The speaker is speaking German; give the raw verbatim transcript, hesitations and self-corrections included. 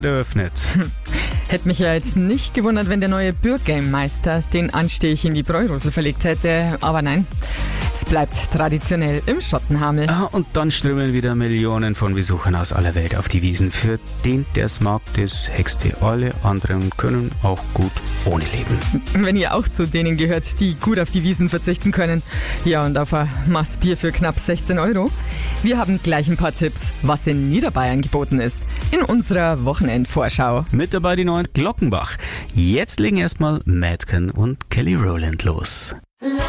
eröffnet. Hätte mich ja jetzt nicht gewundert, wenn der neue Bürgermeister den Anstich in die Bräurosel verlegt hätte. Aber nein, es bleibt traditionell im Schottenhamel. Ah, und dann strömen wieder Millionen von Besuchern aus aller Welt auf die Wiesen. Für den, der es mag, das Hexte. Alle anderen können auch gut ohne leben. Wenn ihr auch zu denen gehört, die gut auf die Wiesen verzichten können. Ja, und auf ein Maß Bier für knapp sechzehn Euro. Wir haben gleich ein paar Tipps, was in Niederbayern geboten ist. In unserer Wochenendvorschau. Mit dabei die neuen Glockenbach. Jetzt legen erstmal Madcon und Kelly Rowland los.